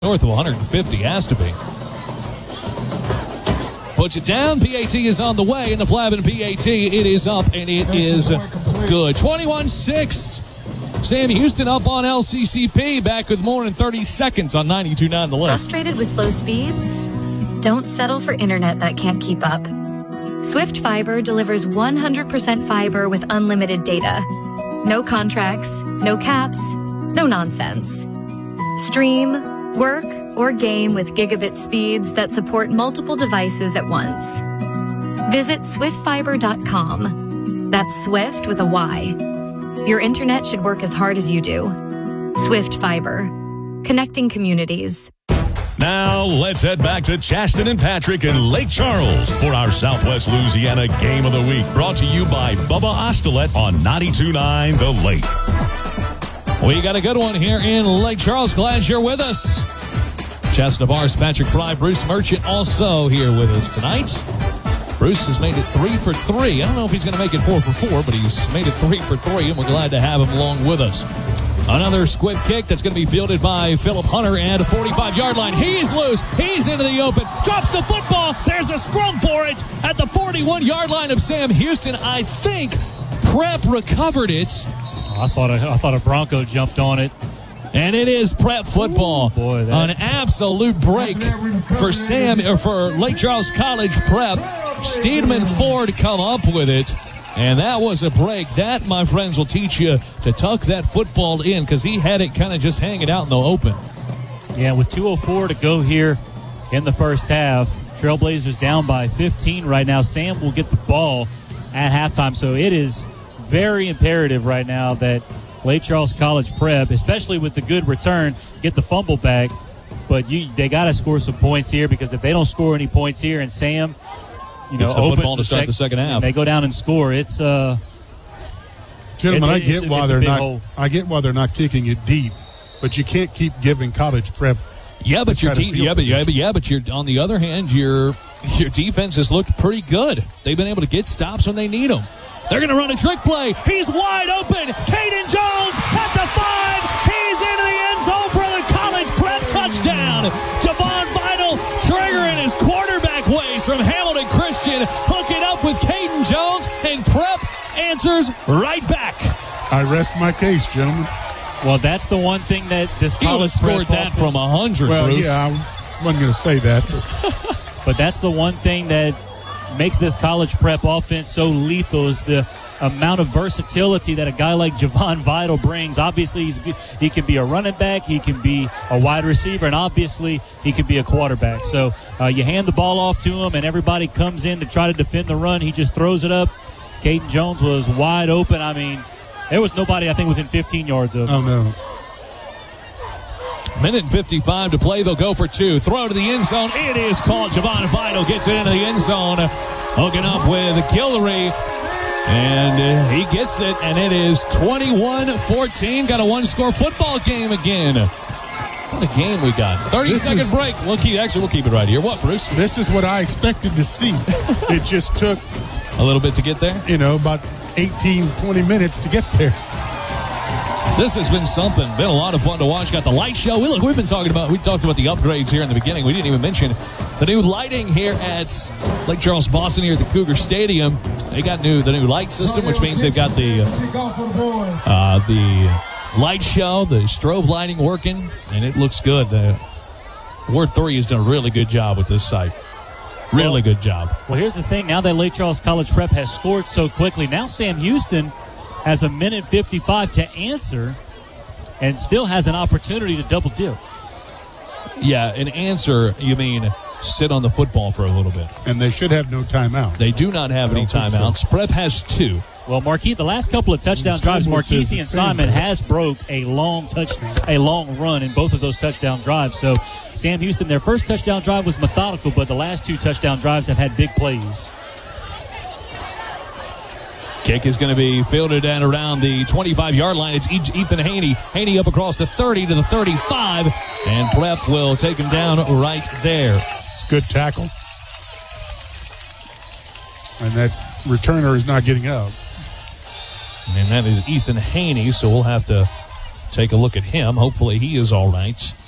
North of 150 has to be. Puts it down. PAT is on the way, and the Flavin PAT, it is up, and it is good. 21-6. Sam Houston up on LCCP. Back with more in 30 seconds on 92.9 The Lift. Frustrated with slow speeds? Don't settle for internet that can't keep up. Swift Fiber delivers 100% fiber with unlimited data. No contracts, no caps, no nonsense. Stream, work, or game with gigabit speeds that support multiple devices at once. Visit swiftfiber.com. That's Swift with a Y. Your internet should work as hard as you do. Swift Fiber. Connecting communities. Now, let's head back to Chaston and Patrick in Lake Charles for our Southwest Louisiana Game of the Week. Brought to you by Bubba Ostelet on 92.9 The Lake. We got a good one here in Lake Charles. Glad you're with us. Chaston Navarre's Patrick Fry, Bruce Merchant also here with us tonight. Bruce has made it 3 for 3. I don't know if he's going to make it 4 for 4, but he's made it 3 for 3, and we're glad to have him along with us. Another squib kick that's going to be fielded by Philip Hunter at a 45-yard line. He's loose. He's into the open. Drops the football. There's a scrum for it at the 41-yard line of Sam Houston. I think Prep recovered it. I thought a Bronco jumped on it. And it is Prep football. Ooh, boy, an absolute break for Lake Charles College Prep. Steedman Ford come up with it. And that was a break. That, my friends, will teach you to tuck that football in because he had it kind of just hanging out in the open. Yeah, with 2:04 to go here in the first half, Trailblazers down by 15 right now. Sam will get the ball at halftime. So it is very imperative right now that Lake Charles College Prep, especially with the good return, get the fumble back. But they got to score some points here because if they don't score any points here and Sam, opens football to start the second half, they go down and score. It's gentlemen, I get why they're not kicking it deep, but you can't keep giving College Prep. Yeah, but you're on the other hand, your defense has looked pretty good. They've been able to get stops when they need them. They're going to run a trick play. He's wide open. Caden Jones at the 5. He's into the end zone for the College Prep touchdown. Javon Vital triggering his quarterback ways from Hamilton Christian. Hook it up with Caden Jones, and Prep answers right back. I rest my case, gentlemen. Well, that's the one thing that this College scored that from 100, well, Bruce. Yeah, I wasn't going to say that. But that's the one thing that makes this College Prep offense so lethal is the amount of versatility that a guy like Javon Vital brings. Obviously, he can be a running back, he can be a wide receiver, and obviously he can be a quarterback. So you hand the ball off to him, and everybody comes in to try to defend the run. He just throws it up. Caden Jones was wide open. I mean, there was nobody, I think, within 15 yards of him. Oh, no. Minute and 55 to play. They'll go for 2. Throw to the end zone. It is called. Javon Vital gets it into the end zone. Hooking up with Guillory. And he gets it. And it is 21-14. Got a one-score football game again. What a game we got. 30-second break. We'll keep it right here. What, Bruce? This is what I expected to see. It just took a little bit to get there? About 18, 20 minutes to get there. This has been something. Been a lot of fun to watch. Got the light show. We talked about the upgrades here in the beginning. We didn't even mention the new lighting here at Lake Charles Boston here at the Cougar Stadium. They got the new light system, which means they've got the light show, the strobe lighting working, and it looks good. Ward 3 has done a really good job with this site. Really good job. Well, here's the thing. Now that Lake Charles College Prep has scored so quickly, now Sam Houston has a minute 55 to answer and still has an opportunity to double dip. Yeah, an answer, you mean sit on the football for a little bit. And they should have no timeouts. They do not have any timeouts. So. Prep has 2. Well, Marquis, the last couple of touchdown drives, Marquise and Simon has broke a long run in both of those touchdown drives. So Sam Houston, their first touchdown drive was methodical, but the last 2 touchdown drives have had big plays. Kick is going to be fielded at around the 25-yard line. It's Ethan Haney. Haney up across the 30 to the 35, and Prep will take him down right there. It's good tackle. And that returner is not getting up. And that is Ethan Haney, so we'll have to take a look at him. Hopefully he is all right.